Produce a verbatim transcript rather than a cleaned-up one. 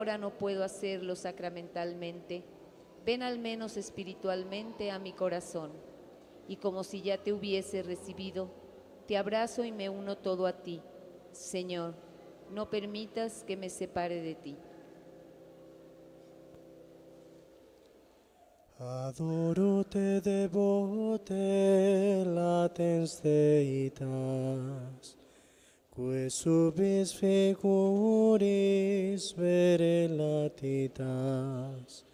ahora no puedo hacerlo sacramentalmente, ven al menos espiritualmente a mi corazón, y como si ya te hubiese recibido, te abrazo y me uno todo a ti. Señor, no permitas que me separe de ti. Adoro te, debo te, latens deitas, que subis figuris vere latitas,